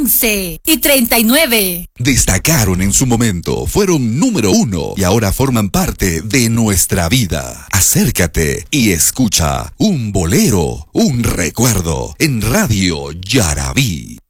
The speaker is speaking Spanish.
11:39. Destacaron en su momento, fueron número 1 y ahora forman parte de nuestra vida. Acércate y escucha un bolero, un recuerdo en Radio Yarabí.